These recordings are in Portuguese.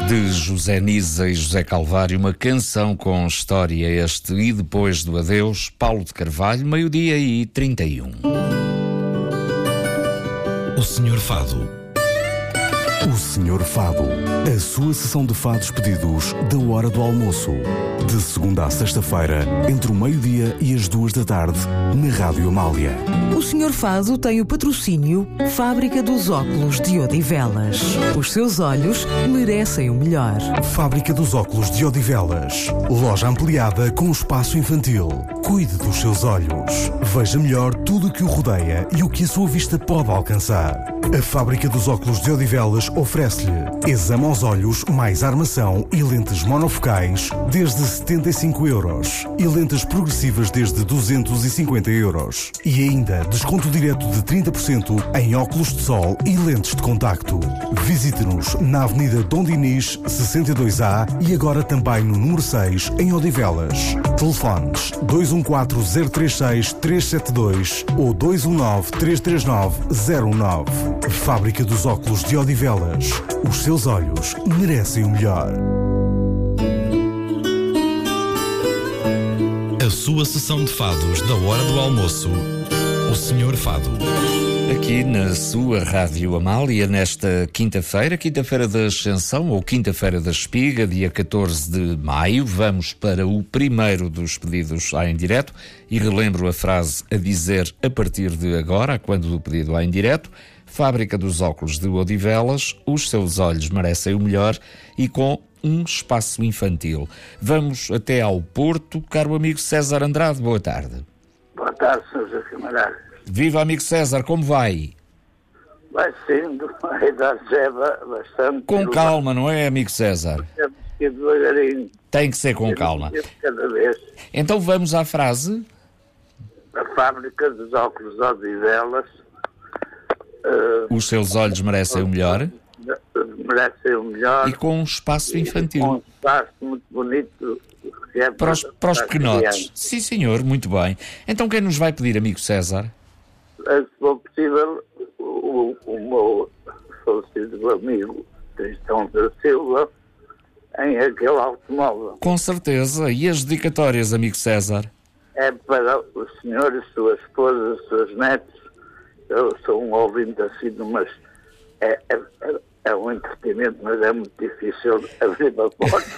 De José Nisa e José Calvário, uma canção com história este e depois do adeus, Paulo de Carvalho, 12:31. O Senhor Fado. O Senhor Fado, a sua sessão de fados pedidos da hora do almoço. De segunda à sexta-feira, entre o meio-dia e as 2 da tarde, na Rádio Amália. O Senhor Fado tem o patrocínio Fábrica dos Óculos de Odivelas. Os seus olhos merecem o melhor. Fábrica dos Óculos de Odivelas. Loja ampliada com espaço infantil. Cuide dos seus olhos. Veja melhor tudo o que o rodeia e o que a sua vista pode alcançar. A Fábrica dos Óculos de Odivelas oferece-lhe exame aos olhos mais armação e lentes monofocais desde 75€ e lentes progressivas desde 250€. E ainda desconto direto de 30% em óculos de sol e lentes de contacto. Visite-nos na Avenida Dom Dinis, 62A e agora também no número 6 em Odivelas. Telefones 214-036-372 ou 219-339-09. Fábrica dos Óculos de Odivelas. Os seus olhos merecem o melhor. A sua sessão de fados da hora do almoço. O Senhor Fado. Aqui na sua Rádio Amália, nesta quinta-feira da Ascensão ou quinta-feira da Espiga, dia 14 de maio, vamos para o primeiro dos pedidos em direto e relembro a frase a dizer a partir de agora, quando do pedido em direto: Fábrica dos Óculos de Odivelas, os seus olhos merecem o melhor e com um espaço infantil. Vamos até ao Porto. Caro amigo César Andrade, boa tarde. Boa tarde, Sr. Camarada. Viva, amigo César, como vai? Vai sendo, a idade já é bastante... Com calma, não é, amigo César? Temos que ir devagarinho. Tem que ser com calma. Cada vez. Então vamos à frase. A Fábrica dos Óculos de Odivelas... Os seus olhos merecem o melhor. Merecem o melhor. E com um espaço infantil. Com um espaço muito bonito. Que é para os pequenotes. Sim, senhor, muito bem. Então quem nos vai pedir, amigo César? Se for possível, o meu falecido amigo Cristão da Silva, em aquele automóvel. Com certeza. E as dedicatórias, amigo César? É para o senhor e sua esposa, os seus netos. Eu sou um ouvinte assim, mas é um entretenimento, mas é muito difícil abrir a porta.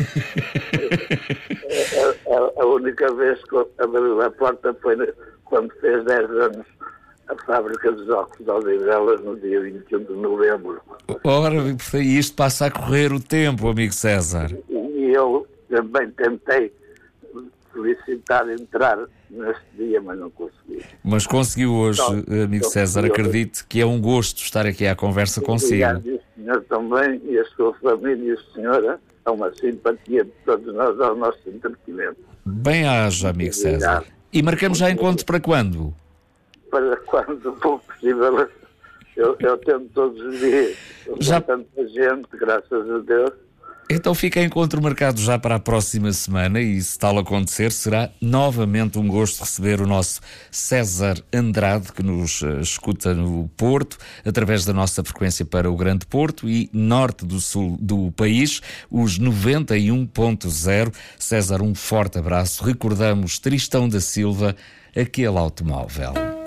A única vez que abriu a porta foi quando fez 10 anos a Fábrica dos Óculos de Odivelas, no dia 21 de novembro. Ora, isto passa a correr o tempo, amigo César. E eu também tentei solicitar entrar neste dia, mas não consegui. Mas conseguiu hoje, amigo César. Acredito que é um gosto estar aqui à conversa consigo. Obrigado, e o senhor também, e a sua família e a senhora, é uma simpatia de todos nós ao nosso entretenimento. Bem-aja, amigo César. E marcamos já encontro para quando? Para quando for possível. Eu tento todos os dias. Já tanta gente, graças a Deus. Então fica encontro marcado já para a próxima semana e, se tal acontecer, será novamente um gosto receber o nosso César Andrade, que nos escuta no Porto, através da nossa frequência para o Grande Porto e norte do sul do país, os 91.0. César, um forte abraço. Recordamos Tristão da Silva, aquele automóvel.